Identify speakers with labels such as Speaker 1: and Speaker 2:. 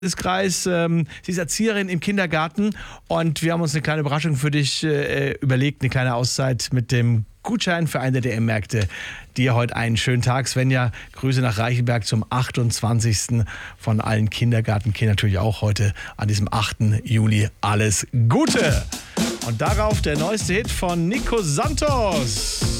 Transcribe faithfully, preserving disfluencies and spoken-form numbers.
Speaker 1: Kreis. Ähm, sie ist Erzieherin im Kindergarten und wir haben uns eine kleine Überraschung für dich äh, überlegt, eine kleine Auszeit mit dem Gutschein für eine der D M-Märkte. Dir heute einen schönen Tag. Svenja, Grüße nach Reichenberg zum achtundzwanzigsten von allen Kindergartenkindern. Natürlich auch heute an diesem achten Juli. Alles Gute! Und darauf der neueste Hit von Nico Santos.